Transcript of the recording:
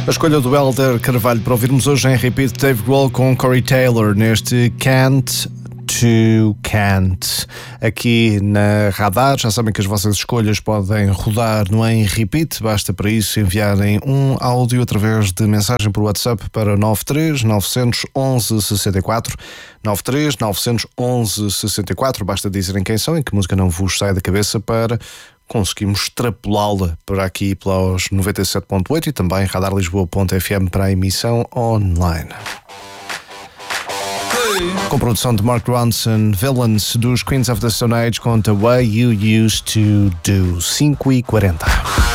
A escolha do Helder Carvalho para ouvirmos hoje em repeat Dave Grohl com Corey Taylor neste Can't to Can't. Aqui na Radar, já sabem que as vossas escolhas podem rodar no Em Repeat, basta para isso enviarem um áudio através de mensagem por WhatsApp para 93 911 64 93 911 64, basta dizerem quem são e que música não vos sai da cabeça para conseguimos extrapolá-la para aqui pelos 97.8 e também radarlisboa.fm para a emissão online. Com produção de Mark Ronson, Villains dos Queens of the Stone Age com The Way You Used to Do, 5h40.